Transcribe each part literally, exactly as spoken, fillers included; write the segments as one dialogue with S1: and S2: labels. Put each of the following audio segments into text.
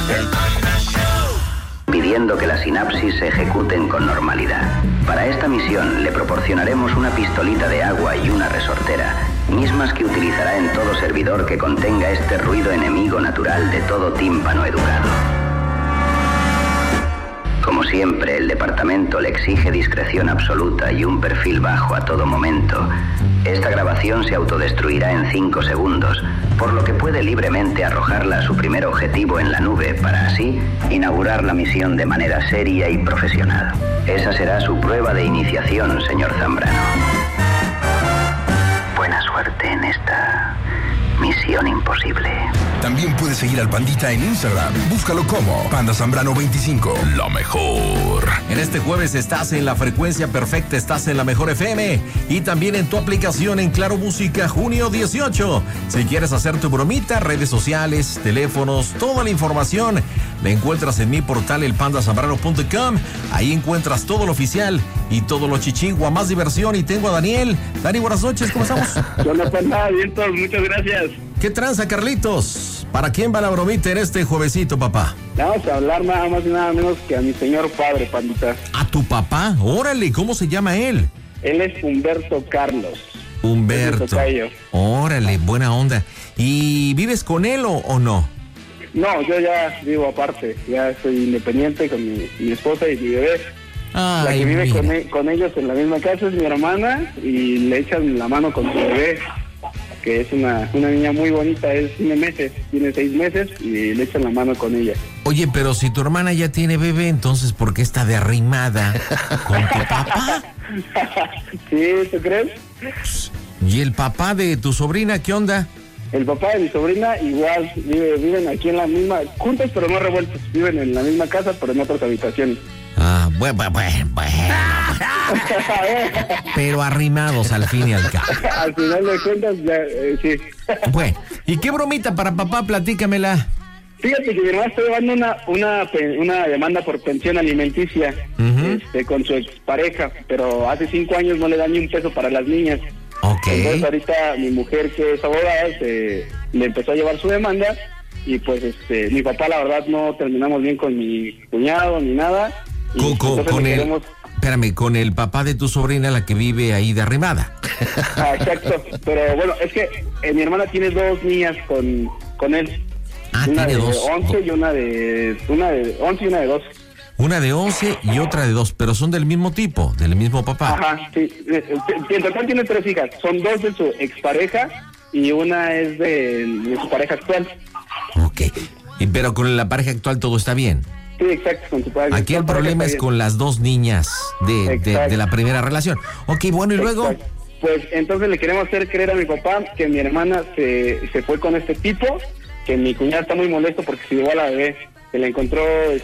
S1: El Panda Show.
S2: Pidiendo que las sinapsis se ejecuten con normalidad. Para esta misión le proporcionaremos una pistolita de agua y una resortera, mismas que utilizará en todo servidor que contenga este ruido enemigo natural de todo tímpano educado. Como siempre, el departamento le exige discreción absoluta y un perfil bajo a todo momento. Esta grabación se autodestruirá en cinco segundos, por lo que puede libremente arrojarla a su primer objetivo en la nube para así inaugurar la misión de manera seria y profesional. Esa será su prueba de iniciación, señor Zambrano. Buena suerte en esta misión imposible.
S3: También puedes seguir al Pandita en Instagram. Búscalo como Panda Zambrano veinticinco. Lo mejor.
S4: En este jueves estás en la frecuencia perfecta, estás en la mejor F M y también en tu aplicación en Claro Música, junio dieciocho. Si quieres hacer tu bromita, redes sociales, teléfonos, toda la información la encuentras en mi portal el panda zambrano punto com. Ahí encuentras todo lo oficial y todo lo chichigua, más diversión. Y tengo a Daniel. Dani, buenas noches, ¿cómo estamos?
S5: Yo no pasa nada, bien todos, muchas gracias.
S4: ¿Qué tranza, Carlitos? ¿Para quién va la bromita en este juevesito, papá?
S5: Vamos a hablar nada más y nada menos que a mi señor padre, Pandita.
S4: ¿A tu papá? Órale, ¿cómo se llama él?
S5: Él es Humberto Carlos.
S4: Humberto. Órale, buena onda. ¿Y vives con él o, o no?
S5: No, yo ya vivo aparte, ya soy independiente con mi, mi esposa y mi bebé.
S4: Ay,
S5: la que vive con,
S4: e-
S5: con ellos en la misma casa es mi hermana y le echan la mano con su bebé, que es una, una niña muy bonita, él tiene meses, tiene seis meses y le echan la mano con ella.
S4: Oye, pero si tu hermana ya tiene bebé, entonces ¿por qué está de arrimada con tu papá?
S5: ¿Sí, tú crees?
S4: ¿Y el papá de tu sobrina qué onda?
S5: El papá de mi sobrina igual, vive, viven aquí en la misma, juntos pero no revueltos, viven en la misma casa pero en otras habitaciones.
S4: Ah, bueno, bueno, bueno. Pero arrimados al fin y al cabo.
S5: Al final de cuentas, ya, eh, sí.
S4: Bueno, ¿y qué bromita para papá? Platícamela.
S5: Fíjate que mi hermana está llevando una, una, una demanda por pensión alimenticia uh-huh. este, con su expareja, pero hace cinco años no le da ni un peso para las niñas.
S4: Ok.
S5: Entonces ahorita mi mujer, que es abogada, se, le empezó a llevar su demanda y pues este mi papá la verdad no terminamos bien con mi cuñado ni nada.
S4: Con, con, con el, queremos... espérame, con el papá de tu sobrina, la que vive ahí de arrimada.
S5: Ah, exacto, pero bueno, es que eh, mi hermana tiene dos niñas con, con él.
S4: Ah,
S5: una
S4: tiene
S5: de
S4: dos.
S5: once y una de, una de once y una de dos.
S4: Una de once y otra de dos, pero son del mismo tipo, del mismo papá.
S5: Ajá, sí. En total tiene tres hijas. Son dos de su expareja y una es de, de su pareja actual.
S4: Ok. Y, pero con la pareja actual todo está bien.
S5: Sí, exacto, con su pareja.
S4: Aquí el problema es con las dos niñas de, de, de la primera relación. Ok, bueno, ¿y luego?
S5: Exacto. Pues entonces le queremos hacer creer a mi papá que mi hermana se, se fue con este tipo, que mi cuñada está muy molesto porque se llevó a la bebé. Que le encontró,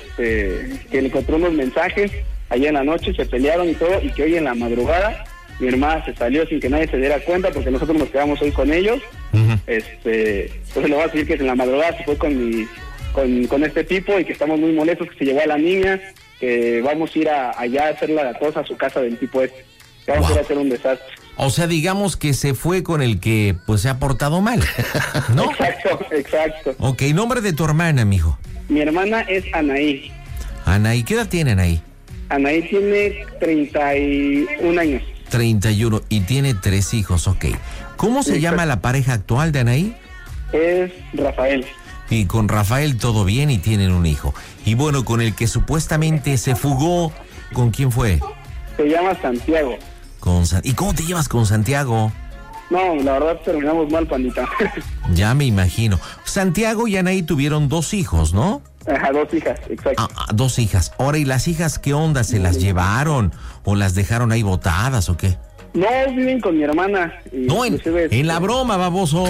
S5: este, que le encontró unos mensajes allá en la noche, se pelearon y todo, y que hoy en la madrugada mi hermana se salió sin que nadie se diera cuenta porque nosotros nos quedamos hoy con ellos. Uh-huh. Este, entonces le voy a decir que en la madrugada se fue con mi, con, con este tipo y que estamos muy molestos, que se llevó a la niña, que vamos a ir a, allá a hacer la cosa a su casa del tipo este. Que vamos wow. a ir a hacer un desastre.
S4: O sea, digamos que se fue con el que pues se ha portado mal, ¿no?
S5: Exacto, exacto.
S4: Ok, nombre de tu hermana, mijo.
S5: Mi hermana es Anaí.
S4: Anaí, ¿qué edad tiene Anaí?
S5: Anaí tiene treinta y un años.
S4: treinta y uno y tiene tres hijos, ok. ¿Cómo se sí, llama la pareja actual de Anaí?
S5: Es Rafael.
S4: Y con Rafael todo bien y tienen un hijo. Y bueno, con el que supuestamente se fugó, ¿con quién fue?
S5: Se llama Santiago.
S4: Con San... ¿Y cómo te llevas con Santiago?
S5: No, la verdad terminamos mal, Pandita.
S4: Ya me imagino. Santiago y Anaí tuvieron dos hijos, ¿no?
S5: Ajá, dos hijas, exacto.
S4: Ah, dos hijas. Ahora, ¿y las hijas qué onda? ¿Se las llevaron o las dejaron ahí botadas o qué?
S5: No, viven con mi hermana.
S4: No, en, en la broma, baboso.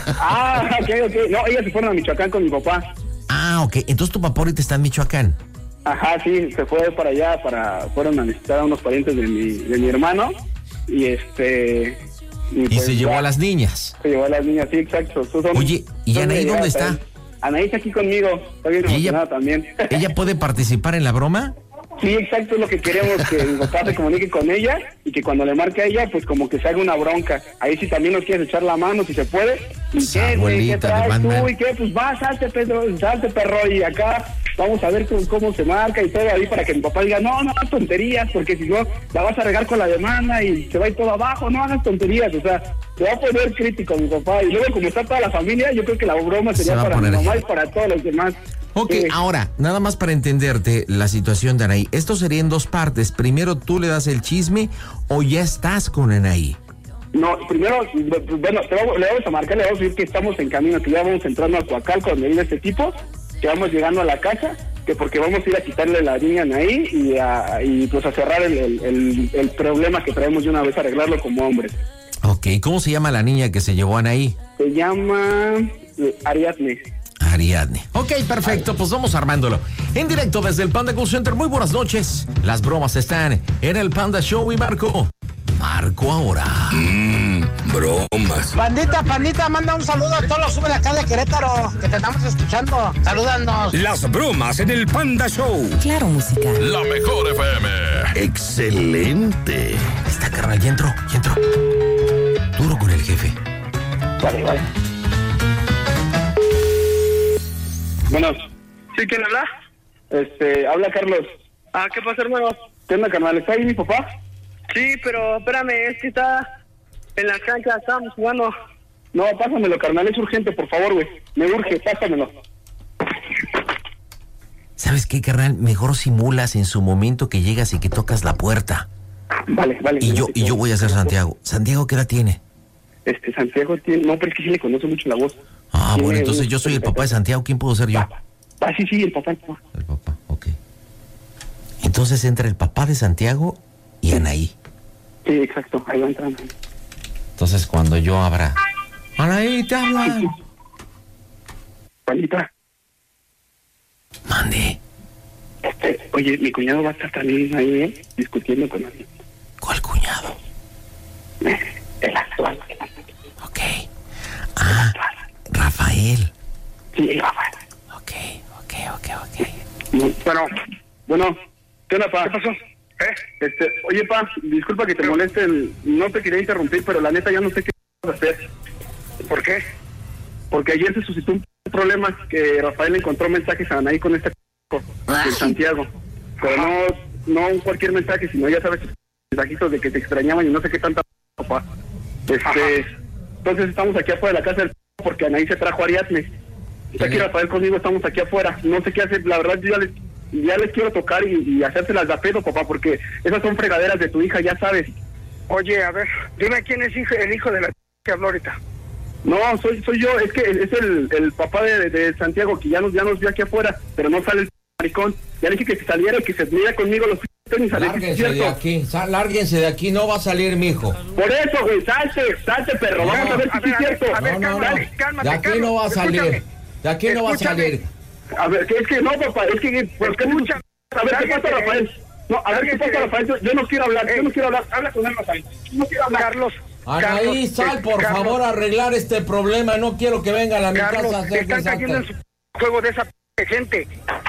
S5: Ah, ok, ok. No, ellas se fueron a Michoacán con mi papá.
S4: Ah, ok. Entonces tu papá ahorita está en Michoacán.
S5: Ajá, sí, se fue para allá, para fueron a visitar a unos parientes de mi, de mi hermano. Y este...
S4: Y, pues, y se llevó ya, a las niñas.
S5: Se llevó a las niñas, sí, exacto. Son,
S4: Oye, ¿y Anaí dónde está?
S5: Anaí está aquí conmigo, está bien emocionada también.
S4: ¿Ella puede participar en la broma?
S5: Sí, exacto, es lo que queremos, que mi papá se comunique con ella y que cuando le marque a ella, pues como que se haga una bronca. Ahí sí también nos quieres echar la mano, si se puede. ¿Y qué, güey? ¿Qué traes tú? ¿Y qué? Pues va, salte, Pedro, salte, perro, y acá vamos a ver cómo, cómo se marca y todo ahí para que mi papá diga, no, no hagas tonterías, porque si no, la vas a regar con la demanda y se va a ir todo abajo, no hagas tonterías, o sea, se va a poner crítico mi papá. Y luego, como está toda la familia, yo creo que la broma sería
S4: Se
S5: para mi
S4: poner...
S5: mamá y para todos los demás.
S4: Ok,
S5: eh,
S4: ahora, nada más para entenderte la situación de Anaí. Esto sería en dos partes. Primero, ¿tú le das el chisme o ya estás con Anaí?
S5: No, primero, bueno, te vamos, le vamos a marcar, le vamos a decir que estamos en camino, que ya vamos entrando a Coacalco, donde vive este tipo, que vamos llegando a la casa, que porque vamos a ir a quitarle la niña a Anaí y, a, y pues a cerrar el, el, el, el problema que traemos de una vez, arreglarlo como hombres.
S4: Ok, ¿cómo se llama la niña que se llevó a Anaí?
S5: Se llama eh, Ariadne.
S4: Ariadne. Ok, perfecto, pues vamos armándolo. En directo desde el Panda Call Center, muy buenas noches. Las bromas están en el Panda Show y Marco. Marco ahora.
S3: Mmm, bromas.
S6: Pandita, pandita, manda un saludo a todos los sube de acá de Querétaro, que te estamos escuchando. Salúdanos.
S3: Las bromas en el Panda Show.
S7: Claro, música.
S3: La mejor F M. Excelente.
S4: Ahí está, carnal, ya entró, ya entró. Duro con el jefe.
S5: Vale, vale. Bueno, ¿sí quién habla? Este, habla Carlos.
S8: Ah, ¿qué pasa, hermano?
S5: ¿Qué onda, carnal? ¿Está ahí mi papá?
S8: Sí, pero espérame, es que está en las canchas, estamos jugando.
S5: No, pásamelo, carnal, es urgente, por favor, güey. Me urge, pásamelo.
S4: ¿Sabes qué, carnal? Mejor simulas en su momento que llegas y que tocas la puerta.
S5: Vale, vale.
S4: Y yo, y yo voy a ser Santiago. ¿Santiago qué edad tiene?
S5: Este, Santiago tiene... No, pero es que sí le conoce mucho la voz.
S4: Ah,
S5: Tiene
S4: bueno, entonces
S5: un-
S4: yo soy el papá de Santiago. ¿Quién puedo ser yo?
S5: Ah, sí, sí, el papá, el papá.
S4: El papá, ok. Entonces entra el papá de Santiago y Anaí.
S5: Sí, exacto, ahí va entrando.
S4: Entonces cuando yo abra... Anaí, te hablan.
S5: Juanita,
S4: Mande.
S5: este, oye, mi cuñado va a estar también ahí, ¿eh? Discutiendo con alguien.
S4: ¿Cuál cuñado?
S5: El actual.
S4: Ok. Ah, Rafael.
S5: Sí, el Rafael.
S4: Ok, ok, ok, ok.
S5: Bueno, bueno, ¿qué onda, pa? ¿Qué pasó? ¿Eh? Este, oye, pa, disculpa que te moleste, el- no te quería interrumpir, pero la neta ya no sé qué hacer. ¿Por qué? Porque ayer se suscitó un problema que Rafael encontró mensajes a Anaí con este de Santiago. Pero no, no cualquier mensaje, sino ya sabes, mensajitos de que te extrañaban y no sé qué tanta papá. Este, entonces estamos aquí afuera de la casa del porque Anaí se trajo a Ariadne. Está aquí Rafael conmigo, estamos aquí afuera. No sé qué hacer, la verdad yo ya les, ya les quiero tocar y, y hacérselas de a pedo, papá, porque esas son fregaderas de tu hija, ya sabes.
S8: Oye, a ver, dime quién es hijo, el hijo de la que habló ahorita.
S5: No, soy soy yo, es que es el, el papá de, de Santiago que ya nos ya nos vio aquí afuera, pero no sale el maricón. Ya le dije que se saliera y que se mira conmigo los tenis, a ver si es
S9: Lárguense de
S5: cierto.
S9: aquí, sal- lárguense de aquí, no va a salir mi hijo.
S5: Por eso, güey, salte, salte, perro,
S9: No,
S5: vamos a ver si
S8: a
S5: sí es
S8: ver, a ver,
S5: cierto.
S8: a ver,
S9: No, no, no,
S8: cálmate, cálmate,
S9: de aquí
S8: Carlos,
S9: no va a salir,
S8: escúchame.
S9: de aquí no va a
S8: Escúchame.
S9: salir.
S5: A ver, que es que no, papá, es que... ¿por qué no-
S8: Escucha,
S5: a ver, ¿qué pasa,
S8: lárguense de
S5: Rafael?
S8: ahí.
S5: No, a ver, ¿qué
S8: Lárguense
S5: pasa,
S8: de
S5: Rafael? Yo, yo no quiero hablar, yo
S8: Ey.
S5: no quiero hablar. Habla con él, Rafael. Yo no quiero hablar.
S8: Carlos.
S9: Anaí,
S8: Carlos,
S9: sal
S8: eh,
S9: por
S8: Carlos,
S9: favor a arreglar este problema, no quiero que vengan a mi
S8: Carlos,
S9: casa a hacer
S8: están cayendo en
S9: desastre.
S8: su juego de esa p- gente.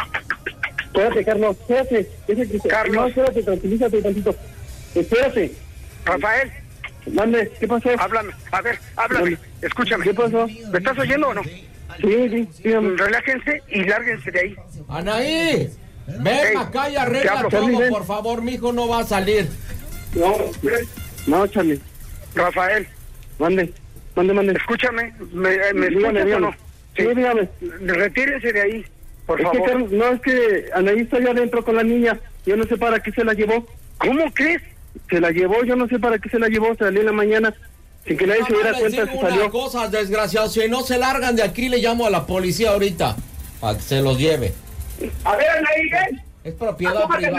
S5: Espérate, Carlos, espérate. Ese que-
S8: Carlos.
S5: No, espérate, tranquilízate tantito. Espérate.
S8: Rafael,
S5: Mande, ¿qué pasó?
S8: háblame, a ver, háblame, escúchame.
S5: ¿Qué pasó?
S8: ¿Me estás oyendo o no?
S5: Sí, sí, dígame.
S8: Relájense y lárguense de ahí.
S9: Anaí, ven
S8: Ey,
S9: acá y
S8: te
S9: arregla
S8: hablo.
S9: todo,
S5: Charlie, ven.
S9: por favor, mi hijo no va a salir.
S5: No, no, Charlie.
S8: Rafael,
S5: Mande, mande, mande.
S8: escúchame, ¿me, me
S5: Dígame,
S8: escuchas o
S5: dígame.
S8: no?
S5: Sí, dígame.
S8: Retírense de ahí, por
S5: Es que,
S8: favor.
S5: Carlos, no, es que Anaí está allá adentro con la niña. Yo no sé para qué se la llevó.
S8: ¿Cómo crees?
S5: Se la llevó, yo no sé para qué se la llevó. Salió en la mañana sin que nadie se diera
S9: Nada más les
S5: cuenta,
S9: digo
S5: se
S9: una
S5: salió.
S9: cosa, desgraciados, si no se largan de aquí, le llamo a la policía ahorita, para que se los lleve.
S5: A ver, Anaí, ven.
S9: Es propiedad privada.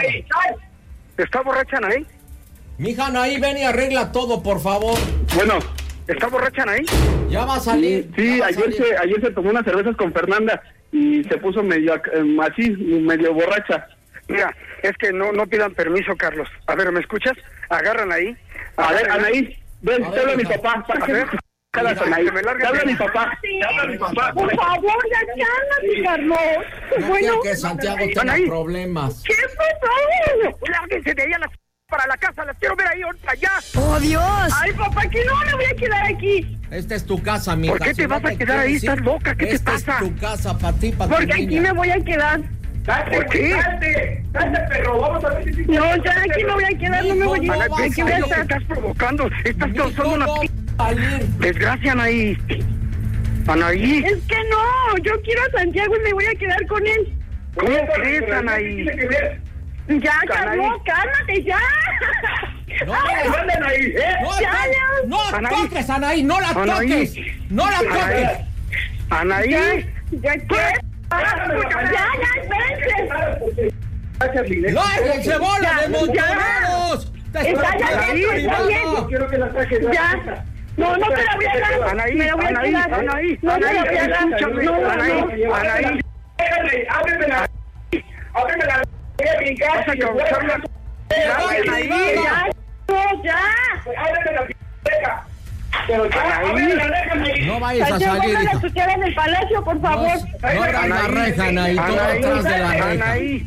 S8: ¿Está borracha ahí?
S9: Mija, Anaí, ven y arregla todo, por favor.
S5: Bueno,
S8: ¿Está borracha ahí?
S9: Ya va a
S5: sí,
S9: salir.
S5: sí,
S9: ya va a
S5: ayer
S9: salir.
S5: se, ayer se tomó unas cervezas con Fernanda y se puso medio eh, así, medio borracha.
S8: Mira, es que no no pidan permiso, Carlos. A ver, ¿me escuchas? Agarran ahí.
S5: A ver,
S8: agarran ahí.
S5: Anaí, ven,
S9: A
S5: te
S9: ver,
S5: habla mi
S9: hija.
S5: papá. ¿Para
S8: A
S5: qué?
S8: ver,
S5: Anaí, que me largue. Habla mi papá. Habla mi papá.
S7: Por favor, ya cálmate, Carlos.
S9: No
S7: Bueno,
S9: quiero que Santiago tenga
S5: Anaí.
S9: problemas.
S7: ¿qué pasó?
S5: Lárguense de ahí a la para la casa. Las quiero ver ahí ahorita ya.
S7: ¡Oh, Dios! Ay, papá, que no me voy a quedar aquí.
S9: Esta es tu casa, mija.
S5: ¿Por qué te
S9: Si
S5: vas
S9: no
S5: a quedar ahí?
S9: quieres ir,
S5: ¿Estás loca? ¿Qué te
S9: esta
S5: pasa?
S9: es tu casa para ti, para tu
S7: Porque aquí
S9: niña.
S7: me voy a quedar.
S5: ¿Por qué? Salte, salte, perro. Vamos a ver si...
S7: No, ya aquí me voy a quedar, no me voy a
S5: Anaí,
S7: ir.
S5: ¿qué
S7: Aquí voy a
S5: es lo que
S7: estar.
S5: estás provocando? Estás
S9: Mijo,
S5: causando una
S9: no
S5: p...
S9: va a salir.
S5: desgracia, Anaí. Anaí.
S7: Es que no, yo quiero a Santiago y me voy a quedar con él.
S5: ¿Cómo crees, Anaí?
S7: Ya,
S5: Anaí.
S7: Carlos, cálmate, ya.
S9: No,
S7: Ay,
S9: no,
S5: Anaí, ¿eh?
S9: No,
S7: Ya,
S9: no,
S7: ya.
S9: no
S5: Anaí.
S9: toques, Anaí, no la
S5: Anaí.
S9: toques. No la toques.
S5: Anaí.
S7: ¿Ya qué? Ya, ya, espérense.
S9: ¡No, el cebola
S7: Ya,
S9: de Montoneros! ¡Te
S7: Está
S9: estoy
S7: ya
S9: hablando
S7: bien, está
S9: privado!
S7: bien.
S5: Quiero que la saques.
S7: Ya. No, no te la voy a dar.
S5: Anaí,
S7: Me la voy a
S5: Anaí,
S7: quedar.
S5: Anaí,
S7: No te la
S5: Anaí,
S7: voy a dar.
S5: escúchame,
S7: No, no,
S5: Anaí,
S7: no.
S5: Anaí. Déjame, ábreme la... Ábreme la... Voy a brincar. Vas a causar una... Anaí.
S7: Ya, no, ya.
S5: Ábreme la biblioteca. Pero ya, ábreme la reja, Anaí.
S9: No vayas a
S7: Santiago,
S9: salir,
S7: pongan
S9: hija.
S7: la chuchera en el palacio, por favor.
S9: No, no abras la reja, Anaí, todo atrás de la reja.
S5: Anaí.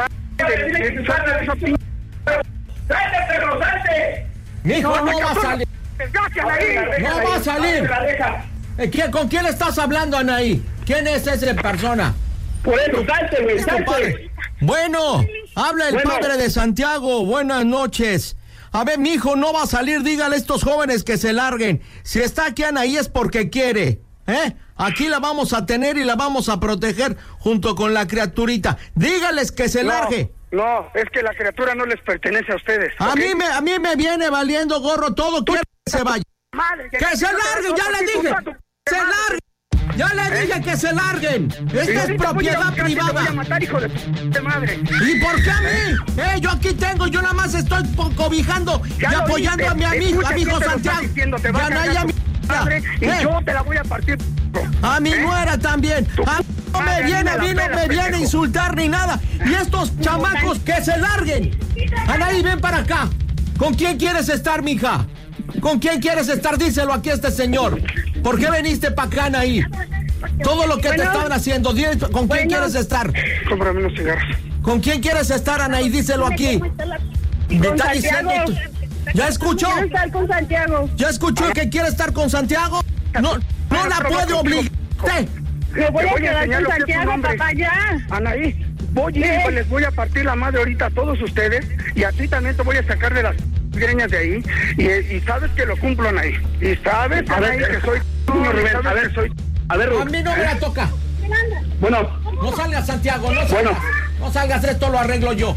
S5: ¡Salte, perro, salte!
S9: Mijo, no va a salir.
S5: ¡Desgracia, Anaí!
S9: No va a salir. Eh, ¿quién- ¿Con quién estás hablando, Anaí? ¿Quién es esa persona?
S5: Por eso, salte, güey,
S9: Es tu padre. Bueno, habla el
S5: Bueno.
S9: padre de Santiago. Buenas noches. A ver, mijo, no va a salir. Dígale a estos jóvenes que se larguen. Si está aquí Anaí es porque quiere. ¿Eh? Aquí la vamos a tener y la vamos a proteger junto con la criaturita. Dígales que se largue.
S5: No, es que la criatura no les pertenece a ustedes.
S9: A
S5: ¿ok?
S9: mí me, a mí me viene valiendo gorro todo. Quiero que se vaya.
S5: Madre,
S9: ¡Que se larguen! ¡Ya le dije! ¡Se larguen! ¡Ya le dije que se larguen! Esta es propiedad
S5: Te voy a
S9: privada.
S5: matar, hijo de p madre.
S9: ¿Y por qué a mí? Eh, yo aquí tengo, yo nada más estoy po- cobijando
S5: Ya
S9: y
S5: lo
S9: apoyando
S5: oíste.
S9: a mi amigo,
S5: Escucha
S9: amigo
S5: quién te lo está
S9: Santiago.
S5: diciendo, te va
S9: Ya
S5: a
S9: no hay
S5: cargar
S9: a mi
S5: tu madre y
S9: Eh,
S5: yo te la voy a partir.
S9: a mi
S5: ¿Eh?
S9: nuera también. A mí no me
S5: madre,
S9: viene, a
S5: a mí
S9: mí
S5: me
S9: no
S5: la
S9: me
S5: pela,
S9: viene a
S5: pendejo.
S9: insultar ni nada. Y estos chamacos que se larguen. Anaí, ven para acá. ¿Con quién quieres estar, mija? ¿Con quién quieres estar? Díselo aquí a este señor. ¿Por qué viniste para acá, Anaí? Todo lo que te
S7: Bueno.
S9: estaban haciendo, dile con quién
S7: Bueno.
S9: quieres estar.
S5: Cómprame unos cigarros.
S9: ¿Con quién quieres estar, Anaí? Díselo aquí. Me
S7: Con
S9: está diciendo.
S7: Santiago.
S9: tú- ¿Ya escuchó?
S7: Quiero estar con Santiago.
S9: ¿Ya escuchó que quiere estar con Santiago? No, no la puede obligar. Usted.
S7: Me voy
S5: Te
S7: a
S5: voy a
S7: quedar
S5: enseñar
S7: con
S5: lo que es un
S7: Santiago,
S5: hombre.
S7: papá, ya.
S5: Anaí, voy a ir,
S7: ¿Qué?
S5: pues, les voy a partir la madre ahorita a todos ustedes y a ti también te voy a sacar de las greñas de ahí y, y sabes que lo cumplo, Anaí. Y sabes, Anaí, que soy...
S10: señor Rubén,
S5: sabes
S10: a ver,
S5: que soy...
S10: A ver,
S9: A mí no me la toca.
S10: bueno,
S9: No salgas, Santiago, no salgas.
S10: Bueno.
S9: No salgas, esto lo arreglo yo.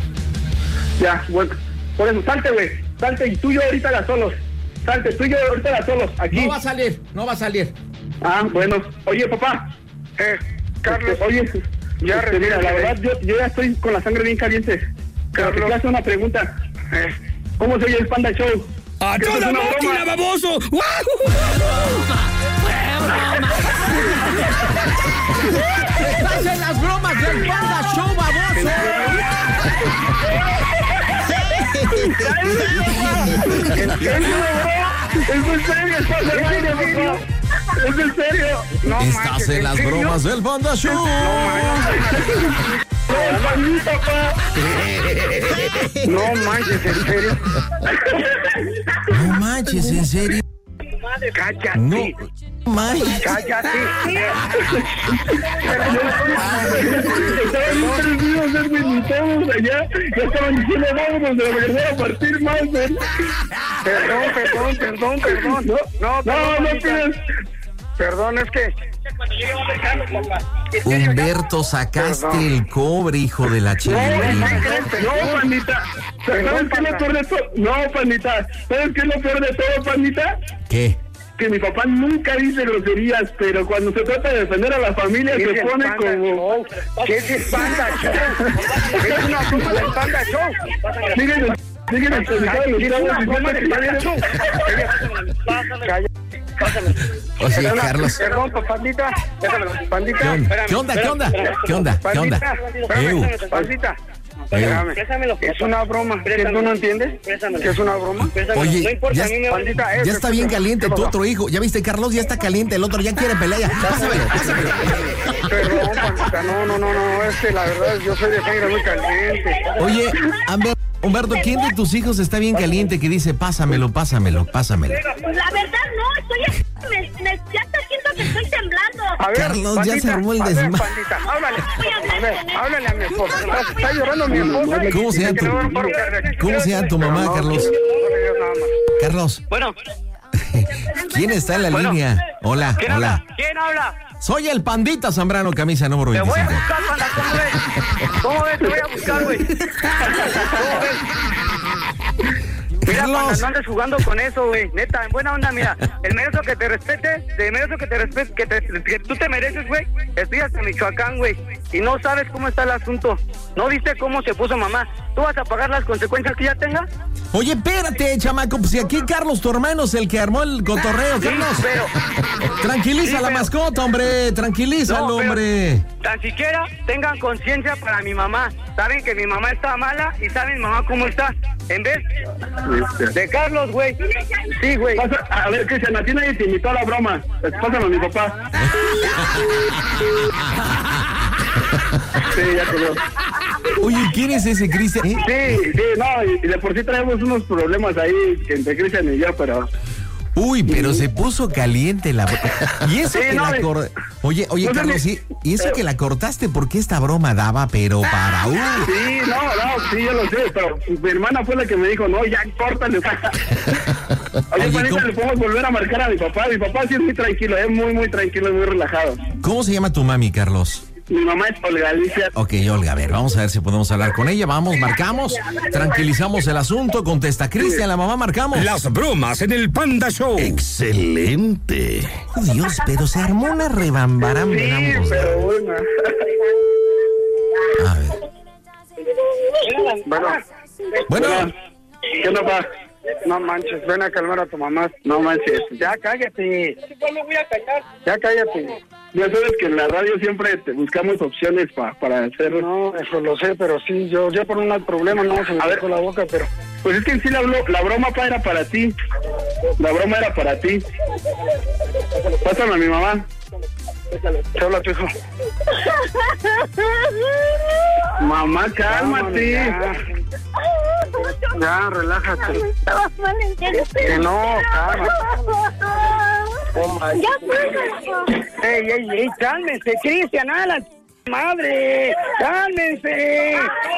S10: ya, bueno. Por eso, salte, güey. Salte y tú y yo ahorita las solos. Salte, tú y yo ahorita las solos. Aquí.
S9: No va a salir, no va a salir.
S10: Ah, bueno. Oye, papá.
S5: Eh, Carlos,
S10: Este, oye,
S5: ya
S10: este, mira, la
S5: retírate.
S10: verdad, yo, yo ya estoy con la sangre bien caliente. Pero te
S5: Carlos.
S10: quiero hacer una pregunta.
S5: eh,
S10: ¿Cómo se oye el Panda Show?
S11: ¡A
S10: ¿Esto es
S11: toda
S10: una
S11: máquina,
S10: broma?
S11: baboso!
S9: Estás en las bromas del Panda Show, baboso.
S10: ¿En serio, bro? ¿Es en serio? ¿Estás en serio, bro? ¿Es en serio?
S5: no
S4: Estás
S5: manches,
S4: en las
S5: serio?
S4: bromas del Panda Show.
S10: No, manito, papá.
S5: No manches, ¿en serio?
S4: No manches, en serio.
S5: Cállate.
S4: No manches.
S5: Cállate.
S10: Estaban bien perdidos, Edwin, y todos allá. Ya estaban diciendo, vámonos, de verdad, a partir más, ¿eh?
S5: Perdón, perdón, perdón, perdón.
S10: No,
S5: No,
S10: no, no
S5: perdón,
S10: pides.
S5: Perdón, es que...
S4: Humberto, sacaste el cobre, hijo de la
S10: No,
S4: chilindrina.
S10: no, pandita. ¿Sabes qué es lo peor de todo? No, pandita. ¿Sabes qué es lo peor de todo, pandita?
S4: ¿Qué?
S10: Que mi papá nunca dice groserías, pero cuando se trata de defender a la familia
S5: ¿Qué
S10: se
S5: es el
S10: pone
S5: Panda
S10: como...
S5: Show? ¿Qué es el Panda Show? Es una broma del Panda Show.
S10: Siguen, siguen actualizados los
S5: Es una
S10: chavos
S5: broma
S10: diciendo
S5: del
S10: que ya
S5: Panda
S10: viene...
S5: Show. Cállate,
S4: Oye, Carlos.
S10: Perdón, pandita. Déjamelo, pandita.
S4: ¿Qué onda? ¿Qué onda? ¿Qué onda? ¿Qué onda? ¿Qué onda?
S10: Espérame, pandita. Espérame. Es una broma. ¿Que tú no entiendes? ¿Que es una broma?
S4: Oye, ya,
S10: Pandita,
S4: ya está bien caliente tu otro hijo. ¿Ya viste, Carlos? Ya está caliente. El otro ya quiere pelear. Ya. Pásamelo, pásamelo.
S10: Perdón, pandita. No, no, no, no. Es que la verdad, yo soy de sangre muy caliente.
S4: Oye, Amber, Humberto, ¿quién de tus hijos está bien caliente que dice pásamelo, pásamelo, pásamelo?
S7: Pues la verdad no, estoy... Me, me, ya está siento que estoy temblando.
S10: A ver,
S4: Carlos,
S10: pandita,
S4: ya se armó el
S10: a ver,
S4: desmadre.
S10: pandita, háblale. A ver, háblale a mi esposa. Está llorando mi esposa.
S4: ¿Cómo se llama tu, ¿cómo se llama tu mamá, Carlos? Carlos.
S8: Bueno.
S4: ¿Quién está en la
S8: Bueno.
S4: línea? Hola,
S8: ¿Quién
S4: hola.
S8: habla? ¿Quién habla?
S4: Soy el Pandita Zambrano, camisa número
S8: Te voy a
S4: veinticinco.
S8: buscar, panda, ¿cómo ves? ¿Cómo ves? Te voy a buscar, güey. ¿Cómo ves? Mira,
S4: Carlos.
S8: panda, no andes jugando con eso, güey. Neta, en buena onda, mira. El merezo que te respete, el merezo que te respete, que, te, que tú te mereces, güey. Estudias en Michoacán, güey. Y no sabes cómo está el asunto. ¿No viste cómo se puso mamá? ¿Tú vas a pagar las consecuencias que ella tenga?
S4: Oye, espérate, chamaco, pues si aquí Carlos, tu hermano, es el que armó el cotorreo,
S8: Sí,
S4: Carlos.
S8: pero...
S4: Tranquiliza
S8: Sí,
S4: la
S8: pero-
S4: mascota, hombre, tranquilízalo,
S8: No, pero
S4: hombre.
S8: Tan siquiera tengan conciencia para mi mamá. Saben que mi mamá está mala y saben mi mamá cómo está. En vez de Carlos, güey. Sí, güey.
S10: Pasa- A ver, Cristian, a ti nadie te invitó a la broma. Pásalo a mi papá. Sí, ya te veo.
S4: Oye, ¿quién es ese Cristian? ¿Eh?
S10: Sí, sí, no, y de por sí traemos unos problemas ahí entre Cristian y yo, pero...
S4: Uy, pero se puso caliente la bro- Y eso
S10: Sí,
S4: que
S10: no,
S4: la
S10: y-
S4: cor... Oye, oye,
S10: no sé
S4: Carlos,
S10: ni-
S4: sí, y eso que la cortaste porque esta broma daba, pero para uy.
S10: Sí, no, no, sí, yo lo sé, pero mi hermana fue la que me dijo, no, ya, córtale. Oye,
S4: Oye,
S10: Juanita,
S4: ¿cómo-
S10: le podemos volver a marcar a mi papá. Mi papá sí es muy tranquilo, es muy, muy tranquilo y muy relajado.
S4: ¿Cómo se llama tu mami, Carlos?
S10: Mi mamá es Olga Alicia.
S4: Ok, Olga, a ver, vamos a ver si podemos hablar con ella. Vamos, marcamos, tranquilizamos el asunto, contesta Cristian, la mamá, marcamos.
S1: Las bromas en el Panda Show.
S3: Excelente.
S4: Oh, Dios, pero se armó una rebambaramba.
S10: Sí,
S4: ambos.
S10: pero bueno.
S4: A ver.
S10: Bueno,
S4: Bueno,
S10: ¿qué onda, pa? No manches, ven a calmar a tu mamá. No manches, ya cállate. Ya cállate. Ya sabes que en la radio siempre te buscamos opciones pa, para hacerlo. No, eso lo sé, pero sí, yo ya por un problema no se me dejó la boca, pero... Pues es que en sí la, blo- la broma, pa, era para ti. La broma era para ti. Pásame a mi mamá. Te habla tu hijo. Mamá, cálmate. Ya, ya relájate. Que no, calma.
S7: Ya fue.
S8: Ey, ey, ey, cálmense, Cristian, a la madre. Cálmense.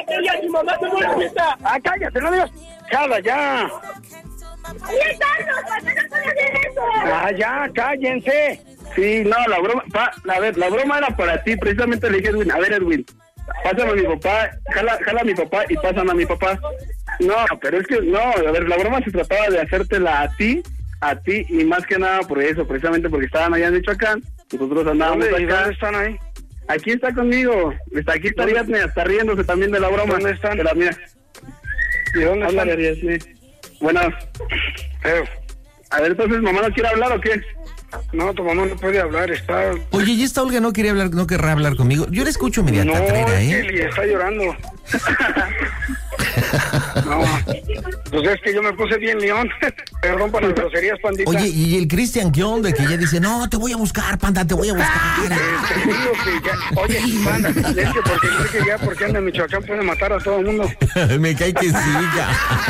S8: Ah, cállate, no digas. Cala, ya.
S7: Oye, Carlos, ¿por qué no puedes hacer eso?
S8: Ah, ya, cállense.
S10: Sí, no, la broma, pa, a ver, la broma era para ti, precisamente le dije a Edwin, a ver, Edwin, pásame a mi papá, jala, jala a mi papá y pásame a mi papá. No, pero es que, no, a ver, la broma se trataba de hacértela a ti, a ti, y más que nada por eso, precisamente porque estaban allá en Michoacán, nosotros andábamos
S8: ¿Dónde, y
S10: acá.
S8: dónde están ahí?
S10: Aquí está conmigo, está aquí está Ariadne, está riéndose también de la broma.
S8: ¿Dónde están?
S10: De la mía.
S8: ¿Y dónde
S10: Háblale,
S8: están?
S10: Ariadne. Bueno,
S8: Eh,
S10: a ver, entonces, ¿mamá no quiere hablar o qué?
S8: no, tu mamá no puede hablar, está...
S4: oye, ¿y esta Olga no quería hablar, no querrá hablar conmigo? Yo la escucho media
S8: No,
S4: tatrera,
S8: es
S4: ¿eh?
S8: que le está llorando. No, pues es que yo me puse bien león. Perdón por las groserías, pandita.
S4: Oye, ¿y el Cristian qué onda? Que ya dice, no, te voy a buscar, panda, te voy a buscar.
S8: Este, digo que ya, oye, panda, es que porque cree que ya porque anda en Michoacán puede matar a todo el mundo.
S4: Me cae que siga.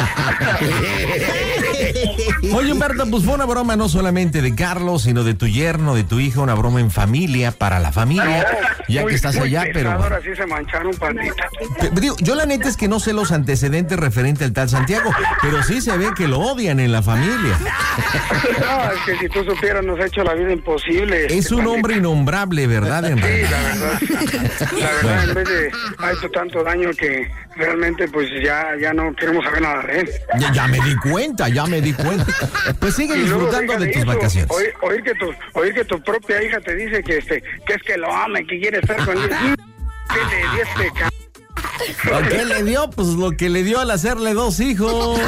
S4: Oye, Humberto, pues fue una broma no solamente de Carlos, sino de tu yerno, de tu hija, una broma en familia, para la familia, ya
S8: Muy-
S4: que estás
S8: muy
S4: allá,
S8: pesado,
S4: pero...
S8: ahora sí se mancharon, pandita.
S4: Te- digo, yo la neta es que no sé los antecedentes referente al tal Santiago, pero sí se ve que lo odian en la familia.
S8: No, es que si tú supieras nos ha hecho la vida imposible.
S4: Es un hombre innombrable, ¿verdad? En
S8: Sí,
S4: realidad.
S8: la verdad. La verdad, en vez de ha hecho tanto daño que realmente pues ya, ya no queremos saber nada de él.
S4: Ya, ya me di cuenta, ya me di cuenta. Pues sigue
S8: Y luego,
S4: disfrutando de
S8: déjale
S4: tus
S8: eso,
S4: vacaciones.
S8: Oír, oír que tu, oír que tu propia hija te dice que este, que es que lo ama y que quiere estar con él. ¿Qué le di este c...
S4: ¿Lo que le dio? Pues lo que le dio al hacerle dos hijos.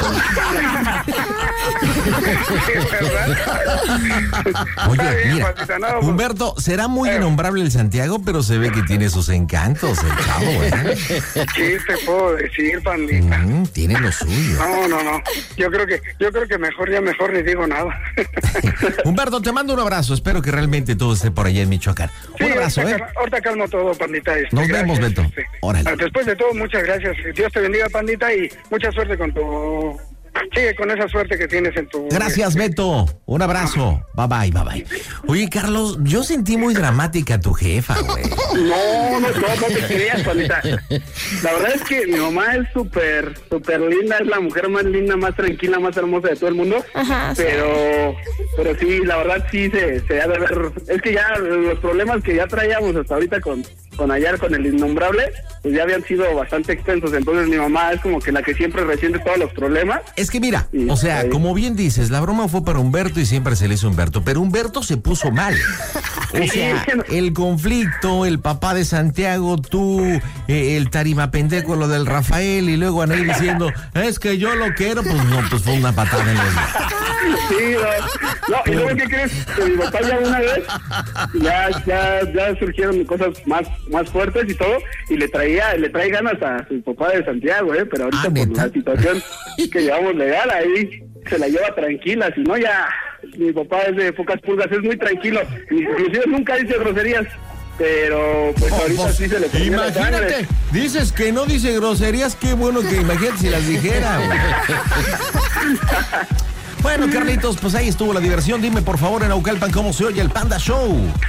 S4: Oye, mira, Humberto, será muy innombrable el Santiago, pero se ve que tiene sus encantos el chavo, ¿eh?
S10: ¿Qué te puedo decir, pandita?
S4: Mm, tiene lo suyo.
S10: No, no, no. Yo creo que, yo creo que mejor ya mejor ni digo nada.
S4: Humberto, te mando un abrazo. Espero que realmente todo esté por allá en Michoacán.
S10: Sí,
S4: un abrazo,
S10: ahorita,
S4: ¿eh?
S10: Ahorita calmo todo, pandita. Este,
S4: Nos
S10: gracias,
S4: vemos, Beto.
S10: Este.
S4: Órale.
S10: Después de todo, muchas gracias. Dios te bendiga, pandita, y mucha suerte con tu... Sigue con esa suerte que tienes en tu...
S4: Gracias, Beto. Un abrazo. Bye, bye, bye, bye. Oye, Carlos, yo sentí muy dramática a tu jefa, güey.
S5: No, no, no, no te creas, pandita. La verdad es que mi mamá es súper, súper linda, es la mujer más linda, más tranquila, más hermosa de todo el mundo.
S11: Ajá,
S5: pero, pero sí, la verdad sí se, se ha de ver. Es que ya los problemas que ya traíamos hasta ahorita con, con Ayar, con el innombrable, pues ya habían sido bastante extensos. Entonces mi mamá es como que la que siempre resiente todos los problemas.
S4: Es que mira,
S5: y,
S4: o sea,
S5: ahí.
S4: como bien dices, la broma fue para Humberto y siempre se le hizo Humberto, pero Humberto se puso mal. O sea, el conflicto, el papá de Santiago, tú, eh, el tarima pendejo, lo del Rafael, y luego Anaí diciendo, es que yo lo quiero, pues no, pues fue una patada en los...
S5: Sí, no, no, y luego, ¿qué crees? Que mi papá ya una vez, ya, ya, ya surgieron cosas más, más fuertes y todo, y le traía, le trae ganas a su papá de Santiago, eh, pero ahorita
S4: Ah,
S5: por
S4: ¿neta?
S5: la situación que llevamos legal, ahí se la lleva tranquila, si no ya, mi papá es de pocas pulgas, es muy tranquilo, inclusive nunca dice groserías, pero pues ahorita
S4: Pues,
S5: sí se le pone la sangre.
S4: imagínate, dices que no dice groserías, qué bueno que imagínate si las dijera, güey. Bueno, Carlitos, pues ahí estuvo la diversión. Dime por favor en Naucalpan cómo se oye el Panda Show.